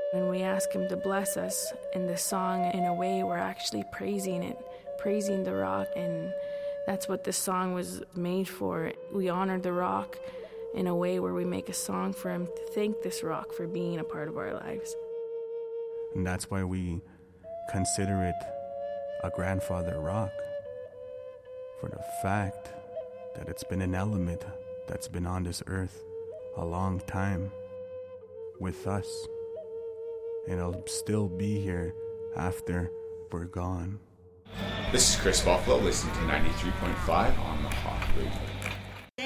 When we ask him to bless us in the song, in a way we're actually praising it, praising the rock, and that's what this song was made for. We honor the rock in a way where we make a song for him to thank this rock for being a part of our lives. And that's why we consider it a grandfather rock, for the fact that it's been an element that's been on this earth a long time with us, and it'll still be here after we're gone. This is Chris Buffalo, listening to 93.5 on the Hawk Radio.